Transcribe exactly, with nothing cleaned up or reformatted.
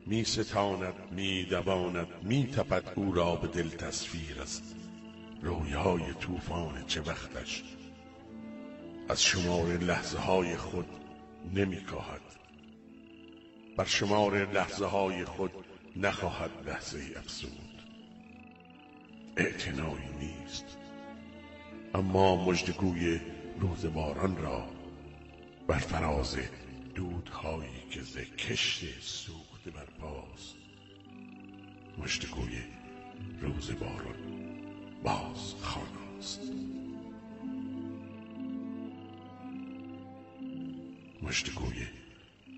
می ستاند می دواند می تپد او را به دل تصویر از رویای طوفان چه وقتش. از شمار لحظه های خود نمی کاهد، بر شمار لحظه های خود نخواهد لحظه افزود. اعتنایی نیست، اما مژدگوی روز باران را بر فراز دودهایی که ز کشت سوخته برپاست، مژدگوی روز باران باز خواندست. مژدگوی